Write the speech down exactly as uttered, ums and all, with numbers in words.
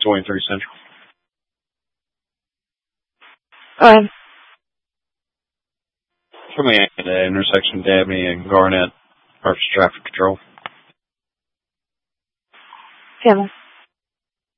twenty-three Central. Go ahead. Coming at the intersection of Dabney and Garnett, Purchase Traffic Control. Taylor.